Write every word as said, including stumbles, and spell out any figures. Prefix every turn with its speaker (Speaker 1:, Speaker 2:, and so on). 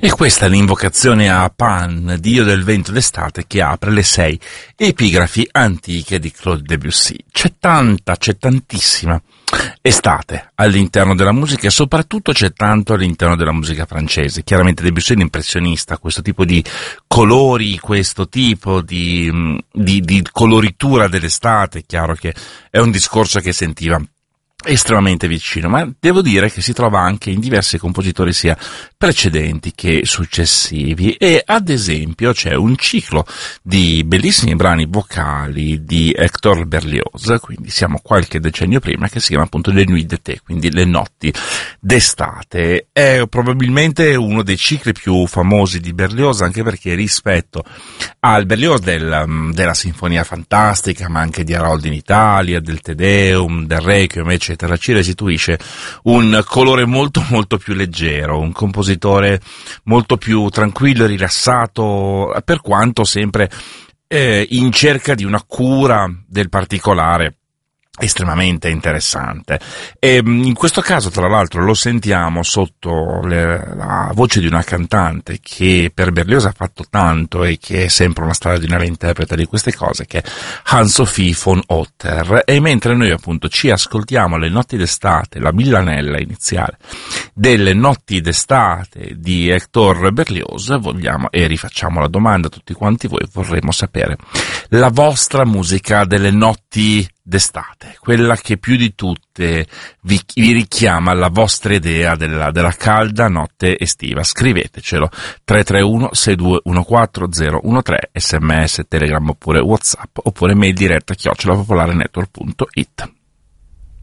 Speaker 1: E questa è l'invocazione a Pan, dio del vento d'estate, che apre le sei epigrafi antiche di Claude Debussy. C'è tanta, c'è tantissima estate all'interno della musica e soprattutto c'è tanto all'interno della musica francese. Chiaramente Debussy è un impressionista, questo tipo di colori, questo tipo di, di, di coloritura dell'estate, è chiaro che è un discorso che sentiva estremamente vicino, ma devo dire che si trova anche in diversi compositori sia precedenti che successivi, e ad esempio c'è un ciclo di bellissimi brani vocali di Hector Berlioz, quindi siamo qualche decennio prima, che si chiama appunto Le Nuits d'été, quindi le notti d'estate. È probabilmente uno dei cicli più famosi di Berlioz, anche perché rispetto al Berlioz del, della Sinfonia Fantastica, ma anche di Harold in Italia, del Te Deum, del Requiem, eccetera, ci restituisce un colore molto molto più leggero, un compositore molto più tranquillo e rilassato, per quanto sempre eh, in cerca di una cura del particolare estremamente interessante. E in questo caso, tra l'altro, lo sentiamo sotto le, la voce di una cantante che per Berlioz ha fatto tanto e che è sempre una straordinaria interprete di queste cose, che è Anne-Sophie von Otter. E mentre noi appunto ci ascoltiamo le notti d'estate, la millanella iniziale delle notti d'estate di Hector Berlioz, vogliamo e rifacciamo la domanda a tutti quanti voi, vorremmo sapere la vostra musica delle notti d'estate, quella che più di tutte vi, vi richiama alla vostra idea della, della calda notte estiva. Scrivetecelo tre tre uno sei due uno quattro zero uno tre, sms, telegram oppure whatsapp, oppure mail diretta chiocciola popolare network punto it.